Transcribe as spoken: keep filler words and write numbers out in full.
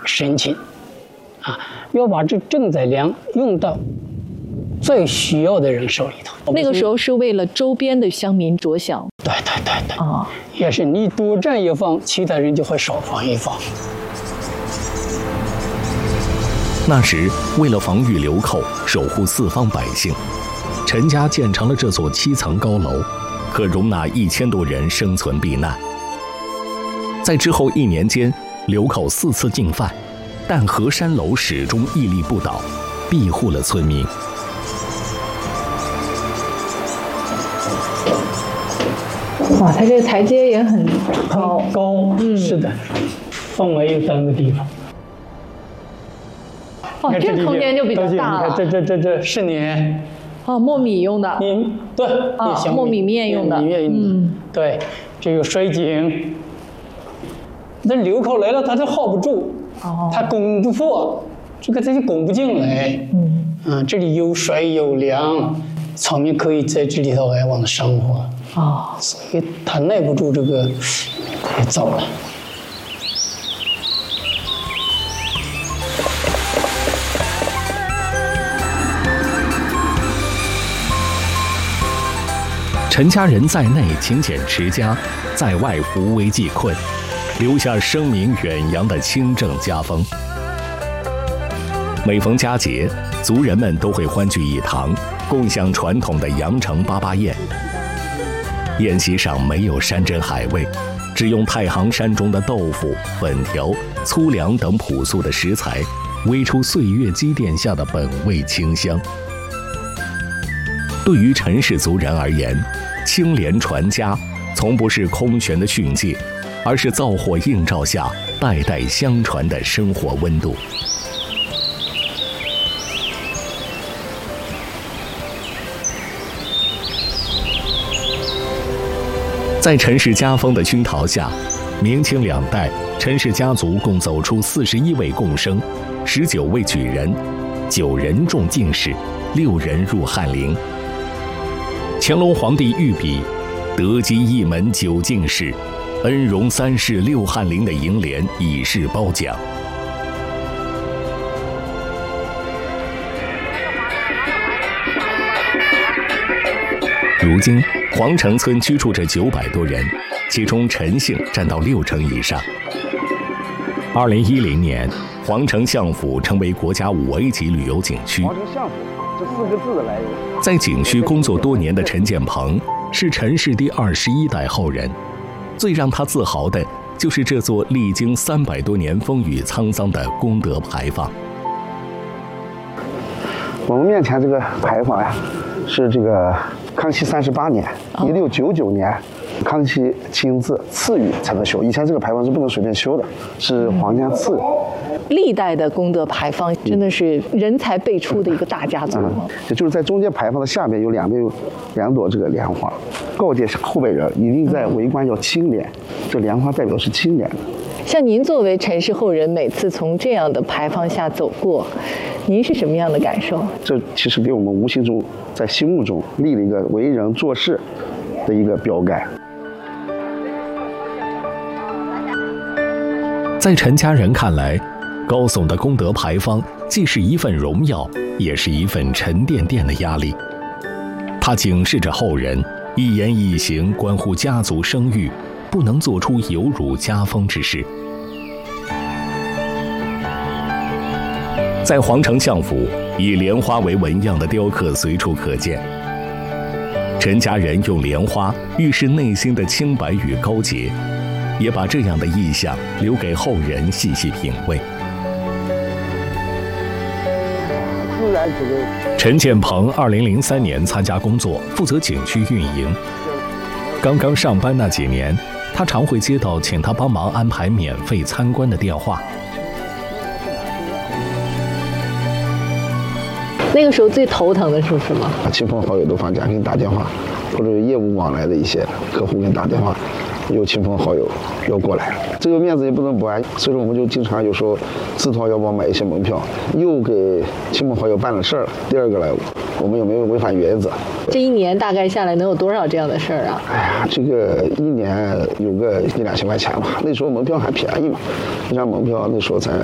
申请，啊，要把这赈灾粮用到最需要的人手里头。 那个时候是为了周边的乡民着想。 对对对对， 啊， 也是你多占一方，其他人就会少防一方。 那时，为了防御流寇，守护四方百姓，陈家建成了这座七层高楼，可容纳一千多人生存避难。在之后一年间，流寇四次进犯，但河山楼始终屹立不倒，庇护了村民。 哇，它这个台阶也很高高，嗯，是的，放煤油灯的地方。 哦，这个空间就比较大了。 你看这这这这是年。 哦，磨米用的。 米对， 啊，磨米面用的。 米面用的。嗯，对，这个水井。那流寇来了，他就 hold 不住，哦，他攻不破，这个他就攻不进来。嗯，嗯，这里有水有粮，草民可以在这里头来往生活。哦，所以他耐不住这个，也走了。 陈家人在内勤俭持家，在外扶危济困，留下声名远扬的清正家风。每逢佳节，族人们都会欢聚一堂，共享传统的阳城八八宴。宴席上没有山珍海味，只用太行山中的豆腐、粉条、粗粮等朴素的食材，煨出岁月积淀下的本味清香。对于陈氏族人而言，清廉传家从不是空悬的训诫，而是灶火映照下代代相传的生活温度。在陈氏家风的熏陶下，明清两代陈氏家族共走出四十一位贡生，十九位举人，九人中进士，六人入翰林。乾隆皇帝御笔“德基一门九进士，恩荣三世六翰林”的楹联以示褒奖。如今，皇城村居住着九百多人，其中陈姓占到六成以上。二零一零年，皇城相府成为国家五 A 级旅游景区。 皇城相府这四个字的来源。 在景区工作多年的陈建鹏是陈氏第二十一代后人，最让他自豪的就是这座历经三百多年风雨沧桑的功德牌坊。 我们面前这个牌坊呀，是这个康熙三十八年，一六九九年，康熙亲自赐予才能修。以前这个牌坊是不能随便修的，是皇家赐予。 历代的功德牌坊真的是人才辈出的一个大家族。嗯， 也就是在中间牌坊的下面有两边有两朵这个莲花，告诫后辈人一定在为官要清廉，这莲花代表是清廉的。 像您作为陈氏后人，每次从这样的牌坊下走过，您是什么样的感受？ 这其实给我们无形中在心目中立了一个为人做事的一个标杆。 在陈家人看来，高耸的功德牌坊既是一份荣耀，也是一份沉甸甸的压力。它警示着后人，一言一行关乎家族声誉，不能做出有辱家风之事。在皇城相府，以莲花为纹样的雕刻随处可见。陈家人用莲花预示内心的清白与高洁，也把这样的意象留给后人细细品味。陈建鹏二零零三年参加工作，负责景区运营。刚刚上班那几年，他常会接到请他帮忙安排免费参观的电话。 那个时候最头疼的是什么？ 亲朋好友都放假，给你打电话，或者有业务往来的一些客户给你打电话，有亲朋好友要过来，这个面子也不能不安，所以说我们就经常有时候自掏腰包买一些门票，又给亲朋好友办了事儿了。第二个来，我们有没有违反原则？ 这一年大概下来能有多少这样的事儿啊？ 哎呀，这个一年有个一两千块钱吧。那时候门票还便宜嘛，一张门票那时候才